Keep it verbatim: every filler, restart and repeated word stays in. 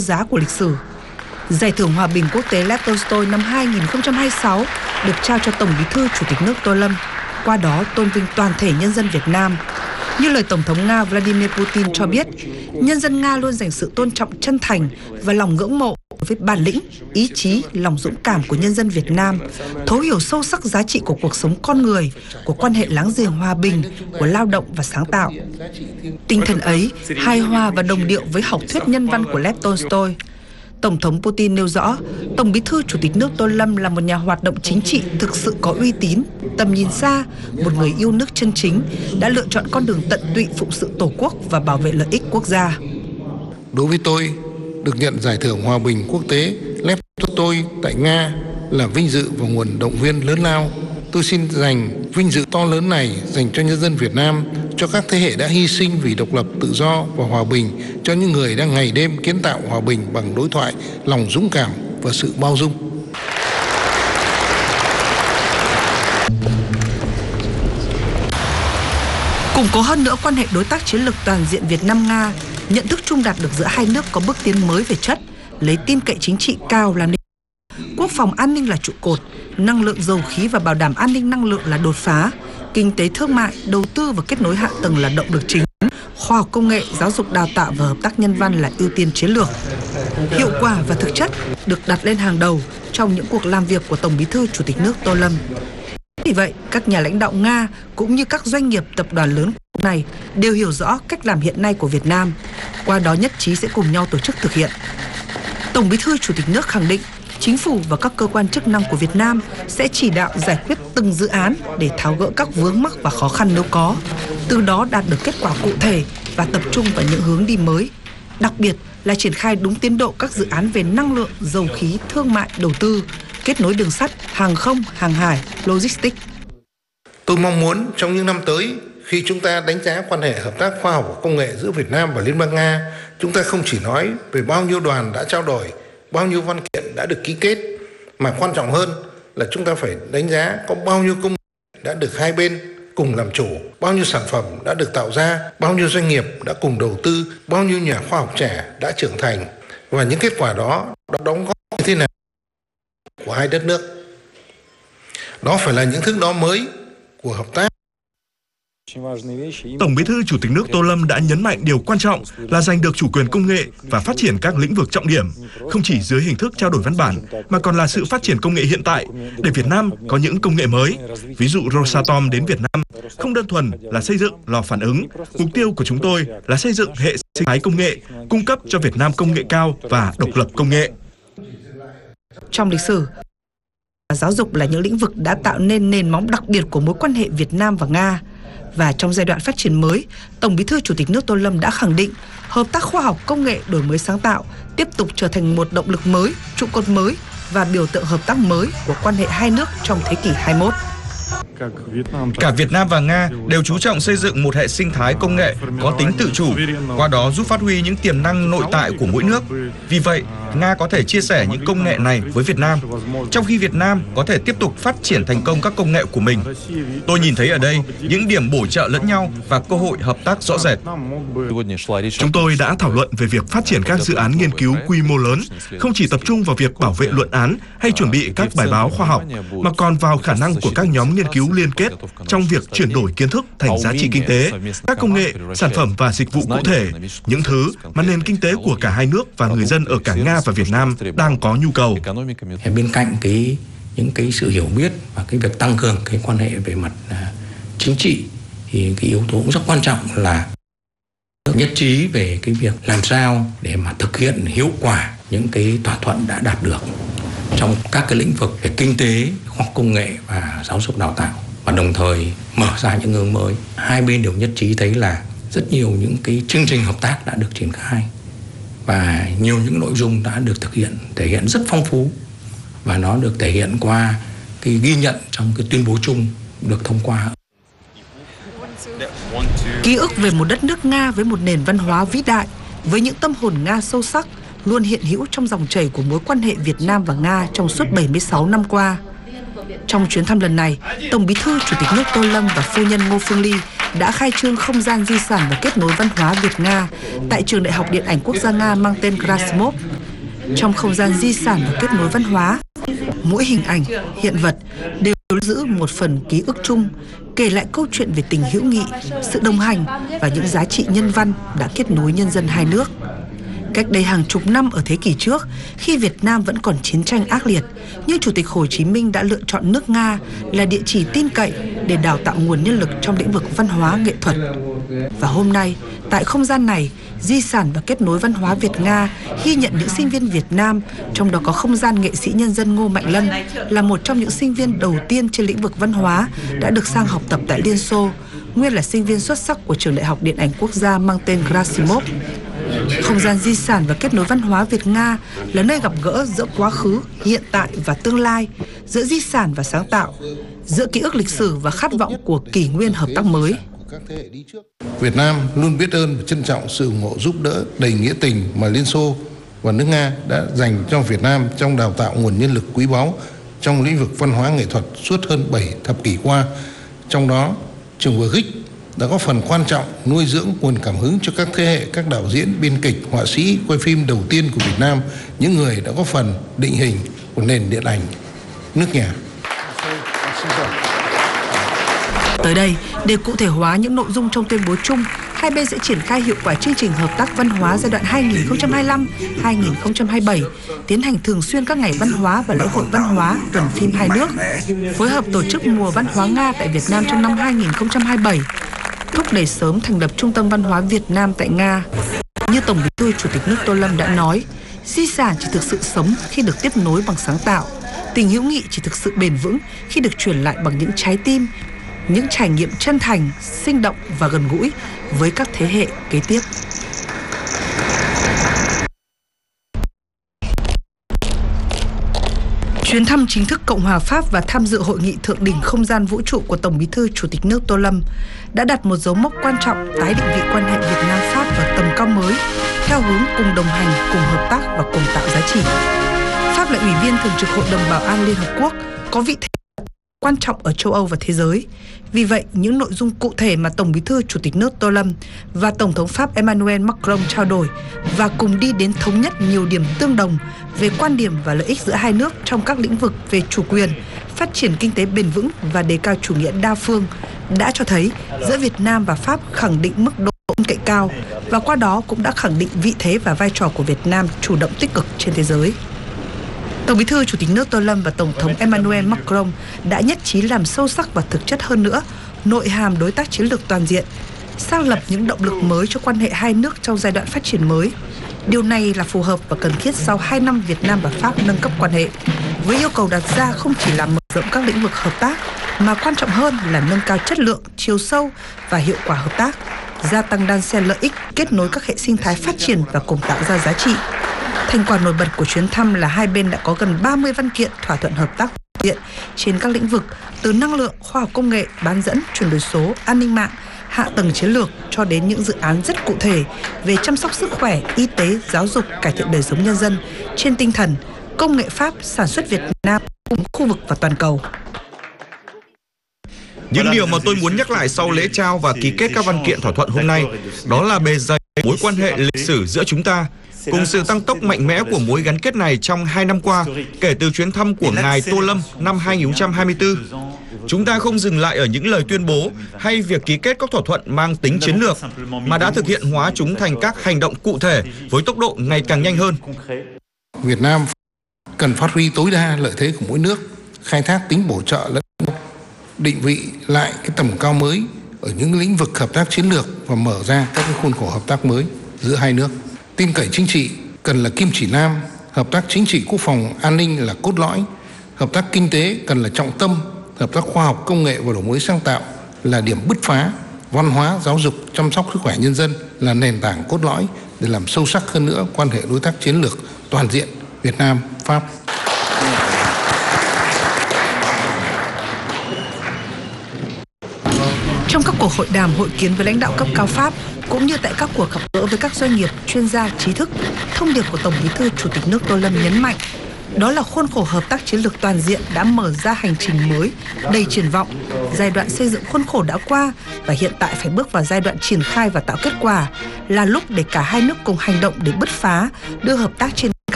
giá của lịch sử. Giải thưởng Hòa bình quốc tế Lev Tolstoy năm hai nghìn không trăm hai mươi sáu được trao cho Tổng Bí thư Chủ tịch nước Tô Lâm, qua đó tôn vinh toàn thể nhân dân Việt Nam. Như lời Tổng thống Nga Vladimir Putin cho biết, nhân dân Nga luôn dành sự tôn trọng chân thành và lòng ngưỡng mộ với bản lĩnh, ý chí, lòng dũng cảm của nhân dân Việt Nam, thấu hiểu sâu sắc giá trị của cuộc sống con người, của quan hệ láng giềng hòa bình, của lao động và sáng tạo. Tinh thần ấy hài hòa và đồng điệu với học thuyết nhân văn của Lev Tolstoy. Tổng thống Putin nêu rõ, Tổng Bí thư Chủ tịch nước Tô Lâm là một nhà hoạt động chính trị thực sự có uy tín, tầm nhìn xa, một người yêu nước chân chính, đã lựa chọn con đường tận tụy phụng sự Tổ quốc và bảo vệ lợi ích quốc gia. Đối với tôi, được nhận giải thưởng Hòa bình quốc tế Lev Tolstoy tại Nga là vinh dự và nguồn động viên lớn lao. Tôi xin dành vinh dự to lớn này dành cho nhân dân Việt Nam, cho các thế hệ đã hy sinh vì độc lập, tự do và hòa bình, cho những người đang ngày đêm kiến tạo hòa bình bằng đối thoại, lòng dũng cảm và sự bao dung. Củng cố hơn nữa quan hệ đối tác chiến lược toàn diện Việt Nam-Nga, nhận thức chung đạt được giữa hai nước có bước tiến mới về chất, lấy tin cậy chính trị cao làm nền. Quốc phòng an ninh là trụ cột, năng lượng dầu khí và bảo đảm an ninh năng lượng là đột phá, kinh tế thương mại, đầu tư và kết nối hạ tầng là động lực chính, khoa học công nghệ, giáo dục đào tạo và hợp tác nhân văn là ưu tiên chiến lược. Hiệu quả và thực chất được đặt lên hàng đầu trong những cuộc làm việc của Tổng Bí thư Chủ tịch nước Tô Lâm. Vì vậy, các nhà lãnh đạo Nga cũng như các doanh nghiệp tập đoàn lớn này đều hiểu rõ cách làm hiện nay của Việt Nam, qua đó nhất trí sẽ cùng nhau tổ chức thực hiện. Tổng Bí thư Chủ tịch nước khẳng định, Chính phủ và các cơ quan chức năng của Việt Nam sẽ chỉ đạo giải quyết từng dự án để tháo gỡ các vướng mắc và khó khăn nếu có, từ đó đạt được kết quả cụ thể và tập trung vào những hướng đi mới, đặc biệt là triển khai đúng tiến độ các dự án về năng lượng, dầu khí, thương mại, đầu tư, kết nối đường sắt, hàng không, hàng hải, logistics. Tôi mong muốn trong những năm tới, khi chúng ta đánh giá quan hệ hợp tác khoa học và công nghệ giữa Việt Nam và Liên bang Nga, chúng ta không chỉ nói về bao nhiêu đoàn đã trao đổi, bao nhiêu văn kiện đã được ký kết, mà quan trọng hơn là chúng ta phải đánh giá có bao nhiêu công nghệ đã được hai bên cùng làm chủ, bao nhiêu sản phẩm đã được tạo ra, bao nhiêu doanh nghiệp đã cùng đầu tư, bao nhiêu nhà khoa học trẻ đã trưởng thành, và những kết quả đó đã đóng góp như thế nào của hai đất nước. Đó phải là những thước đo mới của hợp tác. Tổng Bí thư Chủ tịch nước Tô Lâm đã nhấn mạnh điều quan trọng là giành được chủ quyền công nghệ và phát triển các lĩnh vực trọng điểm, không chỉ dưới hình thức trao đổi văn bản, mà còn là sự phát triển công nghệ hiện tại, để Việt Nam có những công nghệ mới. Ví dụ Rosatom đến Việt Nam không đơn thuần là xây dựng lò phản ứng, mục tiêu của chúng tôi là xây dựng hệ sinh thái công nghệ, cung cấp cho Việt Nam công nghệ cao và độc lập công nghệ. Trong lịch sử, giáo dục là những lĩnh vực đã tạo nên nền móng đặc biệt của mối quan hệ Việt Nam và Nga. Và trong giai đoạn phát triển mới, Tổng Bí thư Chủ tịch nước Tô Lâm đã khẳng định hợp tác khoa học công nghệ đổi mới sáng tạo tiếp tục trở thành một động lực mới, trụ cột mới và biểu tượng hợp tác mới của quan hệ hai nước trong thế kỷ hai mươi mốt. Cả Việt Nam và Nga đều chú trọng xây dựng một hệ sinh thái công nghệ có tính tự chủ, qua đó giúp phát huy những tiềm năng nội tại của mỗi nước. Vì vậy, Nga có thể chia sẻ những công nghệ này với Việt Nam, trong khi Việt Nam có thể tiếp tục phát triển thành công các công nghệ của mình. Tôi nhìn thấy ở đây những điểm bổ trợ lẫn nhau và cơ hội hợp tác rõ rệt. Chúng tôi đã thảo luận về việc phát triển các dự án nghiên cứu quy mô lớn, không chỉ tập trung vào việc bảo vệ luận án hay chuẩn bị các bài báo khoa học, mà còn vào khả năng của các nhóm nghiên cứu liên kết trong việc chuyển đổi kiến thức thành giá trị kinh tế, các công nghệ, sản phẩm và dịch vụ cụ thể, những thứ mà nền kinh tế của cả hai nước và người dân ở cả Nga và Việt Nam đang có nhu cầu. Bên cạnh cái những cái sự hiểu biết và cái việc tăng cường cái quan hệ về mặt uh, chính trị, thì cái yếu tố rất quan trọng là nhất trí về cái việc làm sao để mà thực hiện hiệu quả những cái thỏa thuận đã đạt được trong các cái lĩnh vực về kinh tế, khoa học công nghệ và giáo dục đào tạo, và đồng thời mở ra những hướng mới. Hai bên đều nhất trí thấy là rất nhiều những cái chương trình hợp tác đã được triển khai và nhiều những nội dung đã được thực hiện, thể hiện rất phong phú, và nó được thể hiện qua cái ghi nhận trong cái tuyên bố chung được thông qua. Ký ức về một đất nước Nga với một nền văn hóa vĩ đại, với những tâm hồn Nga sâu sắc, luôn hiện hữu trong dòng chảy của mối quan hệ Việt Nam và Nga trong suốt bảy mươi sáu năm qua. Trong chuyến thăm lần này, Tổng Bí thư Chủ tịch nước Tô Lâm và phu nhân Ngô Phương Ly đã khai trương không gian di sản và kết nối văn hóa Việt-Nga tại Trường Đại học Điện ảnh Quốc gia Nga mang tên Gerasimov. Trong không gian di sản và kết nối văn hóa, mỗi hình ảnh, hiện vật đều giữ một phần ký ức chung, kể lại câu chuyện về tình hữu nghị, sự đồng hành và những giá trị nhân văn đã kết nối nhân dân hai nước. Cách đây hàng chục năm ở thế kỷ trước, khi Việt Nam vẫn còn chiến tranh ác liệt, nhưng Chủ tịch Hồ Chí Minh đã lựa chọn nước Nga là địa chỉ tin cậy để đào tạo nguồn nhân lực trong lĩnh vực văn hóa nghệ thuật. Và hôm nay, tại không gian này, di sản và kết nối văn hóa Việt-Nga ghi nhận những sinh viên Việt Nam, trong đó có không gian nghệ sĩ nhân dân Ngô Mạnh Lân, là một trong những sinh viên đầu tiên trên lĩnh vực văn hóa đã được sang học tập tại Liên Xô, nguyên là sinh viên xuất sắc của Trường Đại học Điện ảnh Quốc gia mang tên Gerasimov. Không gian di sản và kết nối văn hóa Việt-Nga là nơi gặp gỡ giữa quá khứ, hiện tại và tương lai, giữa di sản và sáng tạo, giữa ký ức lịch sử và khát vọng của kỷ nguyên hợp tác mới. Việt Nam luôn biết ơn và trân trọng sự ủng hộ giúp đỡ đầy nghĩa tình mà Liên Xô và nước Nga đã dành cho Việt Nam trong đào tạo nguồn nhân lực quý báu trong lĩnh vực văn hóa nghệ thuật suốt hơn bảy thập kỷ qua. Trong đó, trường vở Gích đã có phần quan trọng nuôi dưỡng nguồn cảm hứng cho các thế hệ các đạo diễn, biên kịch, họa sĩ quay phim đầu tiên của Việt Nam, những người đã có phần định hình của nền điện ảnh nước nhà. Tới đây, để cụ thể hóa những nội dung trong tuyên bố chung, hai bên sẽ triển khai hiệu quả chương trình hợp tác văn hóa giai đoạn hai nghìn không trăm hai mươi lăm đến hai nghìn không trăm hai mươi bảy, tiến hành thường xuyên các ngày văn hóa và lễ hội văn hóa, tuần phim hai nước, phối hợp tổ chức mùa văn hóa Nga tại Việt Nam trong năm hai nghìn không trăm hai mươi bảy, thúc đẩy sớm thành lập Trung tâm Văn hóa Việt Nam tại Nga. Như Tổng Bí thư Chủ tịch nước Tô Lâm đã nói, di sản chỉ thực sự sống khi được tiếp nối bằng sáng tạo, tình hữu nghị chỉ thực sự bền vững khi được truyền lại bằng những trái tim, những trải nghiệm chân thành, sinh động và gần gũi với các thế hệ kế tiếp. Chuyến thăm chính thức Cộng hòa Pháp và tham dự hội nghị thượng đỉnh không gian vũ trụ của Tổng Bí thư Chủ tịch nước Tô Lâm đã đặt một dấu mốc quan trọng tái định vị quan hệ Việt Nam-Pháp vào tầm cao mới, theo hướng cùng đồng hành, cùng hợp tác và cùng tạo giá trị. Pháp là ủy viên thường trực Hội đồng Bảo an Liên Hợp Quốc, có vị thế quan trọng ở châu Âu và thế giới. Vì vậy, những nội dung cụ thể mà Tổng Bí thư Chủ tịch nước Tô Lâm và Tổng thống Pháp Emmanuel Macron trao đổi và cùng đi đến thống nhất nhiều điểm tương đồng về quan điểm và lợi ích giữa hai nước trong các lĩnh vực về chủ quyền, phát triển kinh tế bền vững và đề cao chủ nghĩa đa phương đã cho thấy giữa Việt Nam và Pháp khẳng định mức độ tin cậy cao và qua đó cũng đã khẳng định vị thế và vai trò của Việt Nam chủ động tích cực trên thế giới. Tổng Bí thư Chủ tịch nước Tô Lâm và Tổng thống Emmanuel Macron đã nhất trí làm sâu sắc và thực chất hơn nữa nội hàm đối tác chiến lược toàn diện, xác lập những động lực mới cho quan hệ hai nước trong giai đoạn phát triển mới. Điều này là phù hợp và cần thiết sau hai năm Việt Nam và Pháp nâng cấp quan hệ, với yêu cầu đặt ra không chỉ là mở rộng các lĩnh vực hợp tác, mà quan trọng hơn là nâng cao chất lượng, chiều sâu và hiệu quả hợp tác, gia tăng đan xen lợi ích, kết nối các hệ sinh thái phát triển và cùng tạo ra giá trị. Thành quả nổi bật của chuyến thăm là hai bên đã có gần ba mươi văn kiện thỏa thuận hợp tác diện trên các lĩnh vực từ năng lượng, khoa học công nghệ, bán dẫn, chuyển đổi số, an ninh mạng, hạ tầng chiến lược cho đến những dự án rất cụ thể về chăm sóc sức khỏe, y tế, giáo dục, cải thiện đời sống nhân dân trên tinh thần công nghệ Pháp, sản xuất Việt Nam cùng khu vực và toàn cầu. Những điều mà tôi muốn nhắc lại sau lễ trao và ký kết các văn kiện thỏa thuận hôm nay đó là bề dày mối quan hệ lịch sử giữa chúng ta, cùng sự tăng tốc mạnh mẽ của mối gắn kết này trong hai năm qua kể từ chuyến thăm của Ngài Tô Lâm năm hai nghìn không trăm hai mươi tư. Chúng ta không dừng lại ở những lời tuyên bố hay việc ký kết các thỏa thuận mang tính chiến lược, mà đã thực hiện hóa chúng thành các hành động cụ thể với tốc độ ngày càng nhanh hơn. Việt Nam cần phát huy tối đa lợi thế của mỗi nước, khai thác tính bổ trợ lẫn nhau, định vị lại cái tầm cao mới ở những lĩnh vực hợp tác chiến lược và mở ra các cái khuôn khổ hợp tác mới giữa hai nước. Tin cậy chính trị cần là kim chỉ nam, hợp tác chính trị quốc phòng an ninh là cốt lõi, hợp tác kinh tế cần là trọng tâm, hợp tác khoa học công nghệ và đổi mới sáng tạo là điểm bứt phá, văn hóa, giáo dục, chăm sóc sức khỏe nhân dân là nền tảng cốt lõi để làm sâu sắc hơn nữa quan hệ đối tác chiến lược toàn diện Việt Nam - Pháp. Trong các cuộc hội đàm, hội kiến với lãnh đạo cấp cao Pháp, cũng như tại các cuộc gặp gỡ với các doanh nghiệp, chuyên gia, trí thức, thông điệp của Tổng Bí thư Chủ tịch nước Tô Lâm nhấn mạnh, đó là khuôn khổ hợp tác chiến lược toàn diện đã mở ra hành trình mới, đầy triển vọng. Giai đoạn xây dựng khuôn khổ đã qua và hiện tại phải bước vào giai đoạn triển khai và tạo kết quả, là lúc để cả hai nước cùng hành động để bứt phá, đưa hợp tác trên